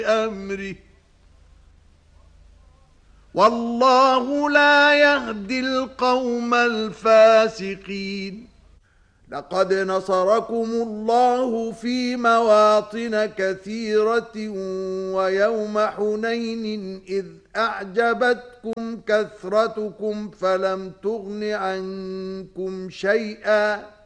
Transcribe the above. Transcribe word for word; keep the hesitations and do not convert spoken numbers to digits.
أمره والله لا يهدي القوم الفاسقين. لقد نصركم الله في مواطن كثيرة ويوم حنين إذ أعجبتكم كثرتكم فلم تغن عنكم شيئا